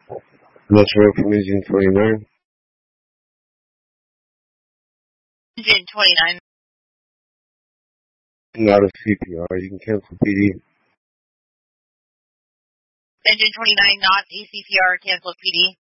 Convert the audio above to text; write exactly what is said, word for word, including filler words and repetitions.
Metro from Engine twenty-nine. Engine twenty-nine. Not a C P R. You can cancel P D. Engine twenty-nine, not A C P R, cancel P D.